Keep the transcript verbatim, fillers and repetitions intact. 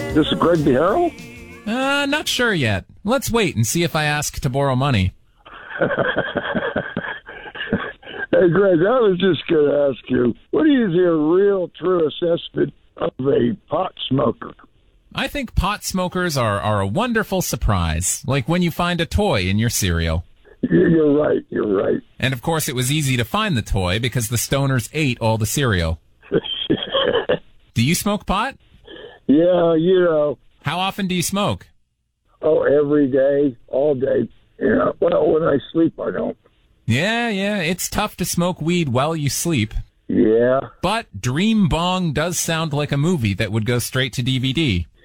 This is Greg Beharo? Uh, not sure yet. Let's wait and see if I ask to borrow money. Hey, Greg, I was just going to ask you, what is your real, true assessment of a pot smoker? I think pot smokers are, are a wonderful surprise, like when you find a toy in your cereal. You're right, you're right. And, of course, it was easy to find the toy because the stoners ate all the cereal. Do you smoke pot? Yeah, you know. How often do you smoke? Oh, every day, all day. Yeah, well, when I sleep, I don't. Yeah, yeah, it's tough to smoke weed while you sleep. Yeah. But Dream Bong does sound like a movie that would go straight to D V D.